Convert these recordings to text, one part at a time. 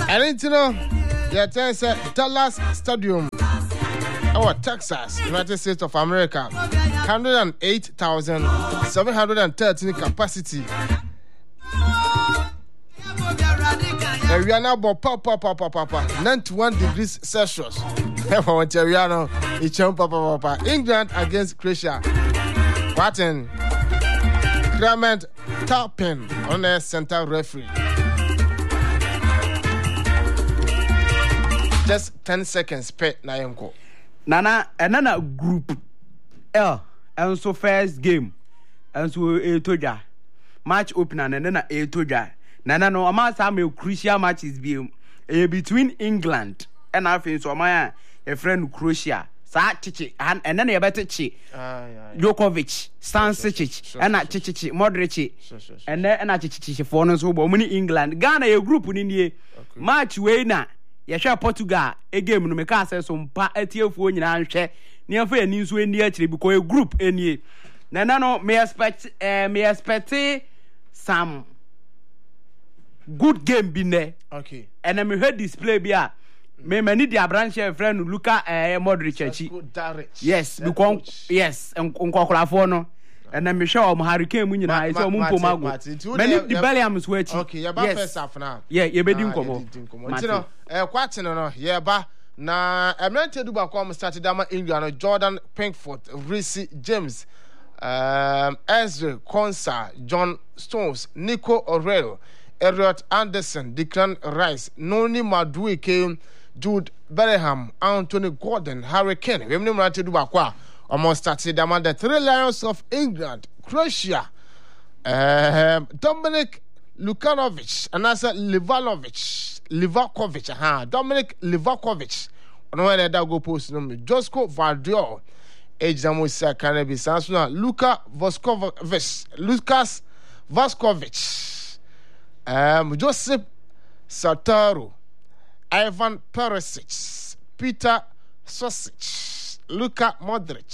And then, you know, it's Dallas Stadium, our Texas, United States of America, 108,713 capacity. And we are now about 91 degrees Celsius. England against Croatia. Watching Clement Tapping on the center referee. Just 10 seconds, pet Nayonko. Nana, another group L, and so first game, and so a toja match opener, and then a toja. Nana, no, I'm a crucial match is being between England and I think so. My a friend Croatia, Sachichi, and then a better chi, Djokovic, Stanisic, and a Chichi, Modric, and then a Chichi for us over many England. Ghana, a group in India, match winner. Yesha Portugal a game no make us some pa etiofo nyina hwe near for any so any actually because a group any na no me expect some good game be there. Okay. And me heard display be a me need the branch friend Luka Modric. Yes, because yes, nkokola for no. And then me show hurricane mu nyina I say ompo mago. Many the Belgium switch. Okay, you ba first half now. Yeah, you be dim komo. You know, kwate no yeah ba na Emirates do ba come started dama England Jordan Pickford, Reece James, Ezra Konsa, John Stones, Nico O'Reilly, Elliot Anderson, Declan Rice, Noni Madueke, Jude Bellingham, Anthony Gordon, Harry Kane. We Emirates do ba kwa almost started dama the three Lions of England, Croatia, Dominic Lukanovic, and also Livakovic, Dominic Livakovic. On where that go post no me. Josko Vardiol, Ejamo Cannabis, Sansuna, Lucas Vaskovic, Joseph Sataro, Ivan Perisic, Peter Sosic, Luka Modric,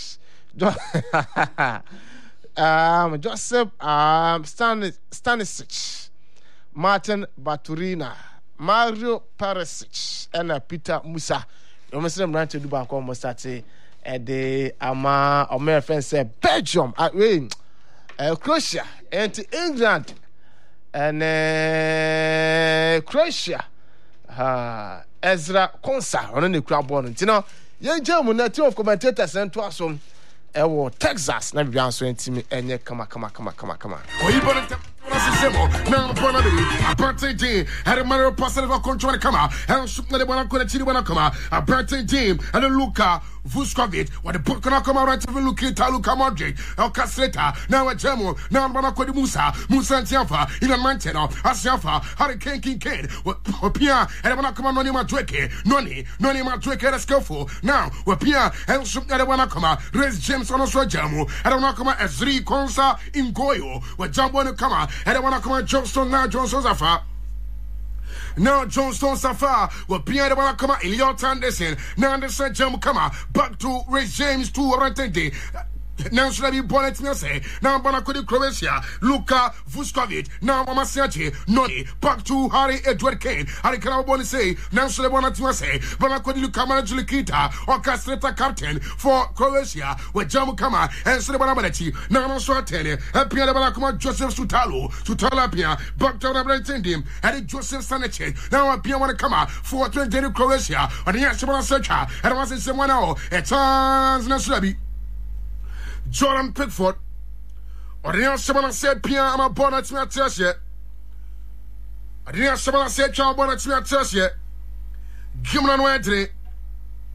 Joseph Stanisic, Martin Baturina, Mario Perisic, and Peter Musa. You must have to do back almost at the American say Belgium at Croatia and England and Croatia. Ezra Konsa on the crowd born. You know, young German two of commentators and to us on Texas. Now we answer intimate and come on. Now, Bonabili, a birthday team, had a matter of personal control come out, and shoot the one I Chile when I come out, a birthday team, and a Luka Vuskovic, what the book can come out right to look at Luka Modric, El Castreta, now a German, now Banako Musa and Tiafa, in a Manteno, Asiafa, Hurricane King, Pia, and a Banakama Noni Madreke, Noni Madreke, a skillful, now, Wapia, and shoot the one I come out, Res James on a Jamu, and a Nakama Ezri Konsa in Goyo, where Jambo come out. And I want to come on Johnston now, Johnston Safa. Now Johnston Safa will be able to come out Elliot Anderson. Now Anderson Jam come out back to Ray James to Orantente. Now should I be born at me say now Banakodi Croatia, Luka Vuskovic, now Mama Siachi, Noni, back to Harry Edward Kane. Harry Caraboni say, now should I born at me say, Banakodi Luka Manajulikita, or Castreta captain for Croatia, where Jamu Kama and Srebanabachi, now I'm so attending, and Pierre Banakuma Joseph Sutala Pia, back to the him, and Joseph Saneche, now I Pia want to come out for 20 Croatia, and the Yashima Searcher, and I was in someone now, a chance Nasrabi. Jordan Pickford, or the answer said, Pia, I'm a bonnet to my test yet. I didn't answer said, Child bonnet to my test yet. Give me an way today.